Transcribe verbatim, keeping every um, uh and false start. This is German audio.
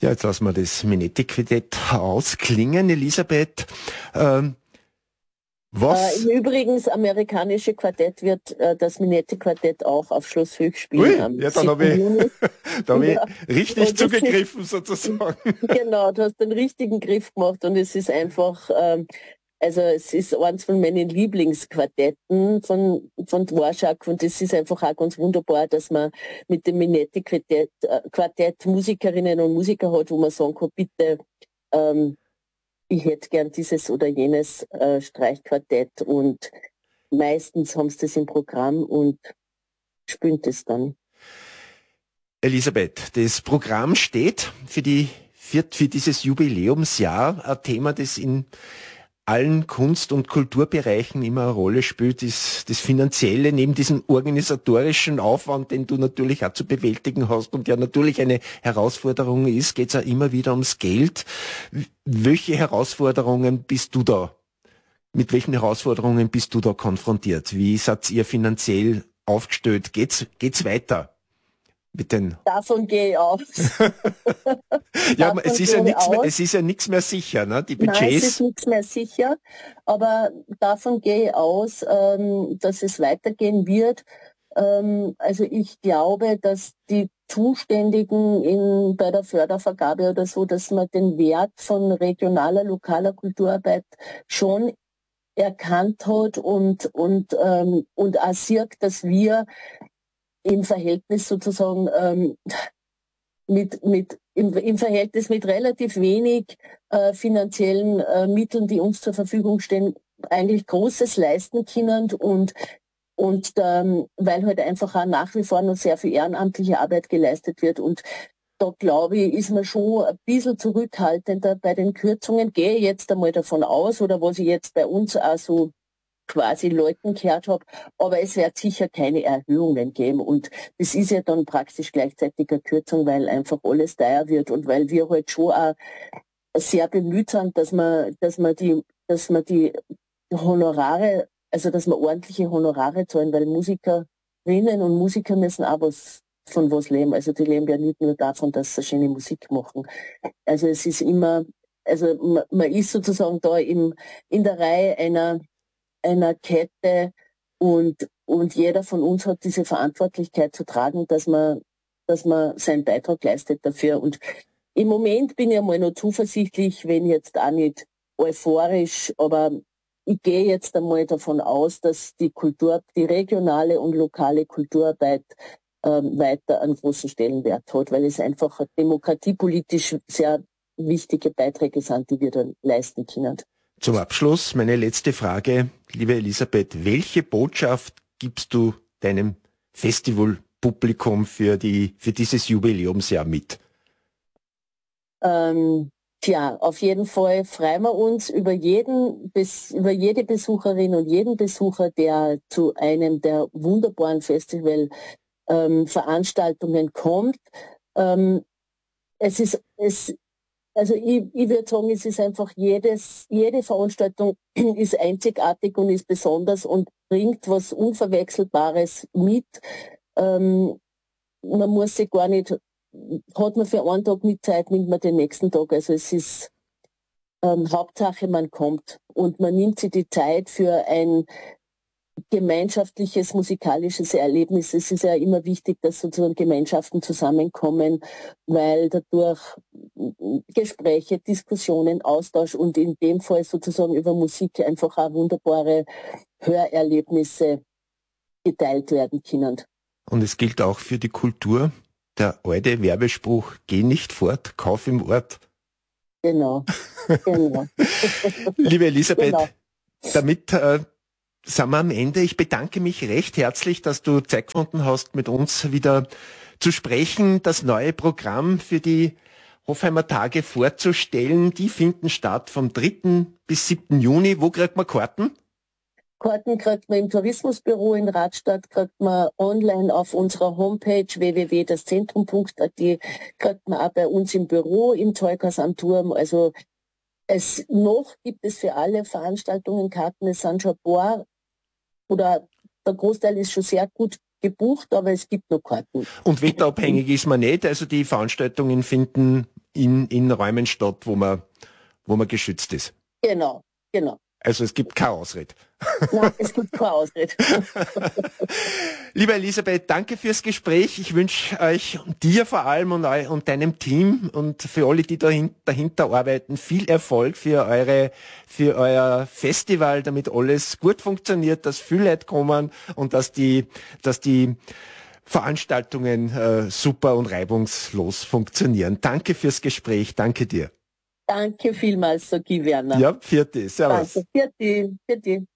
Ja, jetzt lassen wir das Minetti-Quartett ausklingen, Elisabeth. Ähm, was? Äh, Übrigens, amerikanische Quartett wird äh, das Minetti-Quartett auch auf Schloss Höch spielen. Ui, am ja, dann habe ich, da hab ich Ja. richtig Und zugegriffen ist, sozusagen. genau, du hast den richtigen Griff gemacht und es ist einfach, ähm, also es ist eins von meinen Lieblingsquartetten von, von Dvorak und es ist einfach auch ganz wunderbar, dass man mit dem Minetti-Quartett äh, Quartett Musikerinnen und Musiker hat, wo man sagen kann, bitte, ähm, ich hätte gern dieses oder jenes äh, Streichquartett und meistens haben sie das im Programm und spielen das dann. Elisabeth, das Programm steht für die für, für dieses Jubiläumsjahr. Ein Thema, das in allen Kunst- und Kulturbereichen immer eine Rolle spielt, ist das Finanzielle, neben diesem organisatorischen Aufwand, den du natürlich auch zu bewältigen hast und ja natürlich eine Herausforderung ist, geht es auch immer wieder ums Geld. Welche Herausforderungen bist du da? Mit welchen Herausforderungen bist du da konfrontiert? Wie seid ihr finanziell aufgestellt? Geht's, geht's weiter? Mit den Davon gehe ich aus. ja, es ist ja nichts mehr, aus. es ist ja nichts mehr sicher, ne? Die Nein, es ist Budgets. nichts mehr sicher, aber davon gehe ich aus, ähm, dass es weitergehen wird. Ähm, also ich glaube, dass die Zuständigen in, bei der Fördervergabe oder so, dass man den Wert von regionaler, lokaler Kulturarbeit schon erkannt hat und, und, ähm, und auch sieht, dass wir im Verhältnis sozusagen ähm, mit, mit im, im Verhältnis mit relativ wenig äh, finanziellen äh, Mitteln, die uns zur Verfügung stehen, eigentlich Großes leisten können und und ähm, weil halt einfach auch nach wie vor noch sehr viel ehrenamtliche Arbeit geleistet wird und da glaube ich, ist man schon ein bisschen zurückhaltender bei den Kürzungen. Gehe jetzt einmal davon aus oder was ich jetzt bei uns auch so quasi Leuten gehört habe, aber es wird sicher keine Erhöhungen geben und das ist ja dann praktisch gleichzeitig eine Kürzung, weil einfach alles teuer wird und weil wir halt schon auch sehr bemüht sind, dass man, dass man die, dass man die Honorare, also dass man ordentliche Honorare zahlen, weil Musikerinnen und Musiker müssen auch was von was leben. Also die leben ja nicht nur davon, dass sie schöne Musik machen. Also es ist immer, also man, man ist sozusagen da im, in der Reihe einer einer Kette und, und jeder von uns hat diese Verantwortlichkeit zu tragen, dass man, dass man seinen Beitrag leistet dafür. Und im Moment bin ich einmal noch zuversichtlich, wenn jetzt auch nicht euphorisch, aber ich gehe jetzt einmal davon aus, dass die Kultur, die regionale und lokale Kulturarbeit ähm, weiter einen großen Stellenwert hat, weil es einfach demokratiepolitisch sehr wichtige Beiträge sind, die wir dann leisten können. Zum Abschluss meine letzte Frage, liebe Elisabeth, welche Botschaft gibst du deinem Festivalpublikum für die für dieses Jubiläumsjahr mit? Ähm, tja, auf jeden Fall freuen wir uns über jeden, über jede Besucherin und jeden Besucher, der zu einem der wunderbaren Festivalveranstaltungen ähm, kommt. Ähm, es ist es Also ich, ich würde sagen, es ist einfach jedes, jede Veranstaltung ist einzigartig und ist besonders und bringt was Unverwechselbares mit. Ähm, man muss sich gar nicht, hat man für einen Tag nicht Zeit, nimmt man den nächsten Tag. Also es ist ähm, Hauptsache, man kommt und man nimmt sich die Zeit für ein gemeinschaftliches musikalisches Erlebnis. Es ist ja immer wichtig, dass sozusagen Gemeinschaften zusammenkommen, weil dadurch Gespräche, Diskussionen, Austausch und in dem Fall sozusagen über Musik einfach auch wunderbare Hörerlebnisse geteilt werden können. Und es gilt auch für die Kultur, der alte Werbespruch, geh nicht fort, kauf im Ort. Genau, genau. Liebe Elisabeth, genau. damit äh, sind wir am Ende. Ich bedanke mich recht herzlich, dass du Zeit gefunden hast, mit uns wieder zu sprechen, das neue Programm für die Hofheimer Tage vorzustellen. Die finden statt vom dritten bis siebten Juni. Wo kriegt man Karten? Karten kriegt man im Tourismusbüro in Radstadt, kriegt man online auf unserer Homepage w w w punkt das zentrum punkt a t, kriegt man auch bei uns im Büro im Zeughaus am Turm. Also es noch gibt es für alle Veranstaltungen Karten. Es sind schon ein paar oder der Großteil ist schon sehr gut gebucht, aber es gibt noch Karten. Und wetterabhängig ist man nicht, also die Veranstaltungen finden in, in Räumen statt, wo man, wo man geschützt ist. Genau, genau. Also es gibt keine Ausrede. Nein, es gibt keine Ausrede. Liebe Elisabeth, danke fürs Gespräch. Ich wünsche euch, dir vor allem und, eu und deinem Team und für alle, die dahin, dahinter arbeiten, viel Erfolg für eure, für euer Festival, damit alles gut funktioniert, dass viele Leute kommen und dass die, dass die Veranstaltungen äh, super und reibungslos funktionieren. Danke fürs Gespräch. Danke dir. Danke vielmals, Soki Werner. Ja, vierte. Servus. Danke, vierte, vierte.